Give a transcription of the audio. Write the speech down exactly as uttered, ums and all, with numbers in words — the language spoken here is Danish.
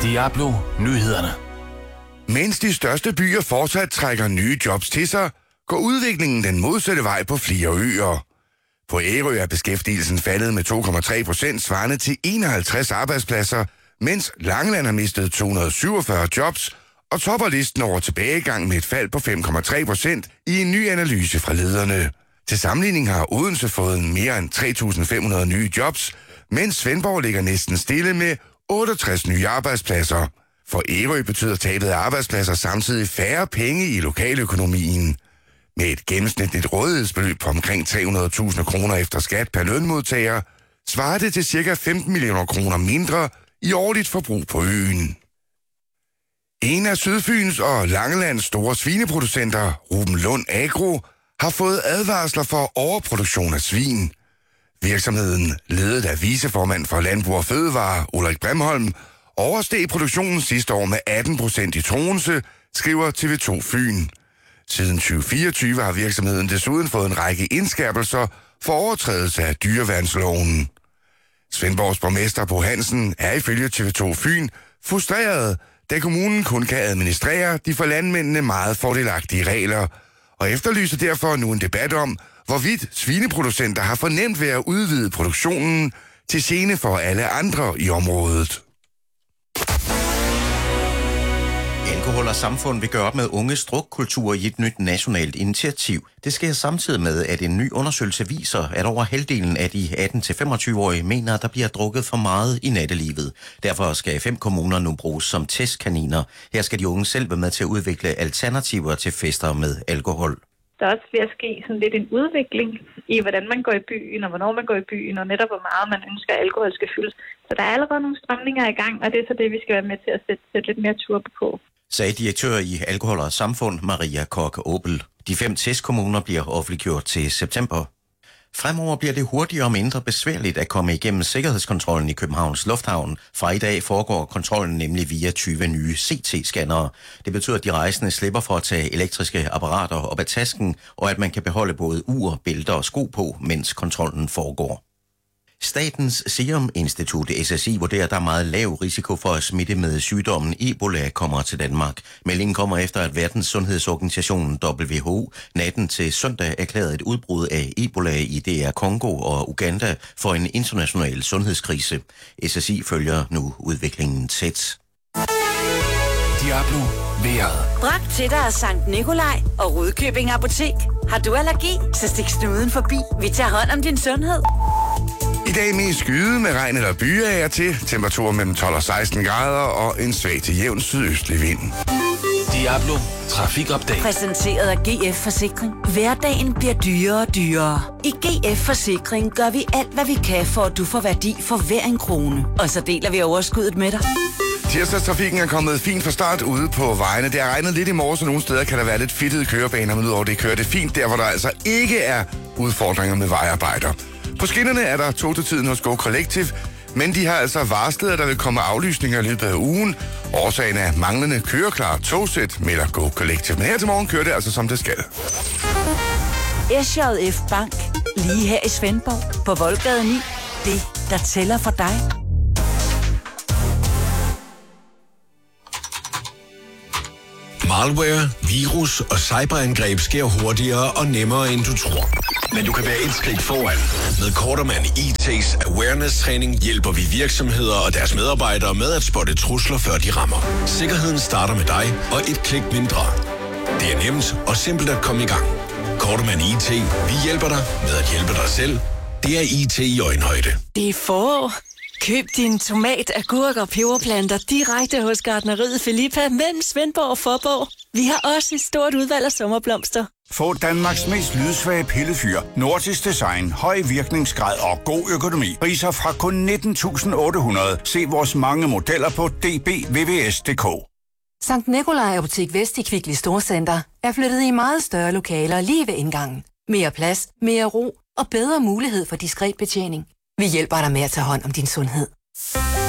Diablo Nyhederne. Mens de største byer fortsat trækker nye jobs til sig, går udviklingen den modsatte vej på flere øer. På Ærø er beskæftigelsen faldet med to komma tre procent, svarende til enoghalvtreds arbejdspladser, mens Langeland har mistet to hundrede syvogfyrre jobs og topper listen over tilbagegang med et fald på fem komma tre procent i en ny analyse fra lederne. Til sammenligning har Odense fået mere end tre tusind fem hundrede nye jobs, mens Svendborg ligger næsten stille med otteogtres nye arbejdspladser. For Ærø betyder tabet af arbejdspladser samtidig færre penge i lokaløkonomien. Med et gennemsnitligt rådighedsbeløb på omkring tre hundrede tusind kroner efter skat per lønmodtager, svarer det til ca. femten millioner kroner mindre i årligt forbrug på øen. En af Sydfyns og Langelands store svineproducenter, Ruben Lund Agro, har fået advarsler for overproduktion af svin. Virksomheden, ledet af viceformand for Landbrug og Fødevare, Ulrik Brimholm, oversteg produktionen sidste år med atten procent i Troense, skriver T V to Fyn. Siden tyve fireogtyve har virksomheden desuden fået en række indskærpelser for overtrædelse af dyreværnsloven. Svendborgs borgmester Bo Hansen er ifølge T V to Fyn frustreret, da kommunen kun kan administrere de for landmændene meget fordelagtige regler, og efterlyser derfor nu en debat om, hvorvidt svineproducenter har fornemt ved at udvide produktionen til gene for alle andre i området. Alkohol og Samfund vil gøre op med unges drukkultur i et nyt nationalt initiativ. Det sker samtidig med, at en ny undersøgelse viser, at over halvdelen af de atten til femogtyve-årige mener, at der bliver drukket for meget i nattelivet. Derfor skal fem kommuner nu bruges som testkaniner. Her skal de unge selv være med til at udvikle alternativer til fester med alkohol. Der er også ved at ske sådan lidt en udvikling i, hvordan man går i byen, og hvornår man går i byen, og netop hvor meget man ønsker, at alkohol skal fyldes. Så der er allerede nogle strømninger i gang, og det er så det, vi skal være med til at sætte, sætte lidt mere turbo på. Sagde direktør i Alkohol og Samfund, Maria Kork-Opel. De fem testkommuner bliver offentliggjort til september. Fremover bliver det hurtigere og mindre besværligt at komme igennem sikkerhedskontrollen i Københavns Lufthavn. Fra i dag foregår kontrollen nemlig via tyve nye C T-scannere. Det betyder, at de rejsende slipper for at tage elektriske apparater op af tasken, og at man kan beholde både ur, bælter og sko på, mens kontrollen foregår. Statens Serum Institut, S S I, vurderer, at der er meget lav risiko for at smitte med sygdommen Ebola kommer til Danmark. Meldingen kommer efter, at Verdens Sundhedsorganisation W H O natten til søndag erklærede et udbrud af Ebola i D R Congo og Uganda for en international sundhedskrise. S S I følger nu udviklingen tæt. Diablo vejret. Bragt til dig af Sankt Nikolaj og Rudkøbing Apotek. Har du allergi, så stik snuden forbi. Vi tager hånd om din sundhed. I dag mest skyde med regn eller byer af til. Temperaturer mellem tolv og seksten grader og en svag til jævn sydøstlig vind. Diablo Trafikopdag. Præsenteret af G F Forsikring. Hverdagen bliver dyrere og dyrere. I G F Forsikring gør vi alt, hvad vi kan, for at du får værdi for hver en krone. Og så deler vi overskuddet med dig. Tirsdagstrafikken er kommet fint fra start ude på vejene. Det har regnet lidt i morges, og nogle steder kan der være lidt fedtede kørebaner, men udover det kører det fint der, hvor der altså ikke er udfordringer med vejarbejder. På skinnerne er der tog til tiden hos Go Collective, men de har altså varslet, at der vil komme aflysninger i løbet af ugen. Årsagen er manglende køreklar togsæt, melder Go Collective. Men her til morgen kører det altså som det skal. S J F Bank. Lige her i Svendborg. På Voldgade ni. Det, der tæller for dig. Malware, virus og cyberangreb sker hurtigere og nemmere, end du tror. Men du kan være et skridt foran. Med Kortermand I T's awareness-træning hjælper vi virksomheder og deres medarbejdere med at spotte trusler, før de rammer. Sikkerheden starter med dig og et klik mindre. Det er nemt og simpelt at komme i gang. Kortermand I T. Vi hjælper dig med at hjælpe dig selv. Det er I T i øjenhøjde. Det er forår. Køb din tomat, agurk og peberplanter direkte hos Gartneriet Filippa mellem Svendborg og Fåborg. Vi har også et stort udvalg af sommerblomster. Få Danmarks mest lydsvage pillefyr, nordisk design, høj virkningsgrad og god økonomi. Priser fra kun nitten tusind otte hundrede. Se vores mange modeller på d b v v s punktum d k. Sankt Nikolaj Apotek Vest i Kvickly Storcenter er flyttet i meget større lokaler lige ved indgangen. Mere plads, mere ro og bedre mulighed for diskret betjening. Vi hjælper dig med at tage hånd om din sundhed.